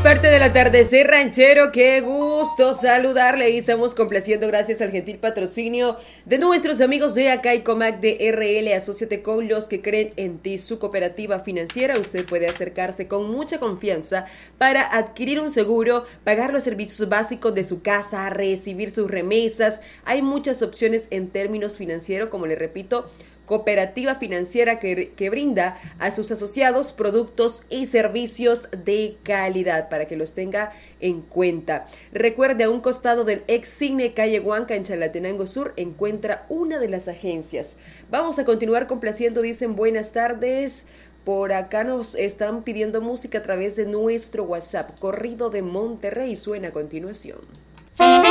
Parte del atardecer ranchero, qué gusto saludarle y estamos complaciendo gracias al gentil patrocinio de nuestros amigos de Acaicomac de RL. Asóciate con los que creen en ti, su cooperativa financiera. Usted puede acercarse con mucha confianza para adquirir un seguro, pagar los servicios básicos de su casa, recibir sus remesas. Hay muchas opciones en términos financieros, como le repito, cooperativa financiera que brinda a sus asociados productos y servicios de calidad para que los tenga en cuenta. Recuerde, a un costado del ex Cine Calle Huanca en Chalatenango Sur encuentra una de las agencias. Vamos a continuar complaciendo, dicen buenas tardes. Por acá nos están pidiendo música a través de nuestro WhatsApp. Corrido de Monterrey suena a continuación.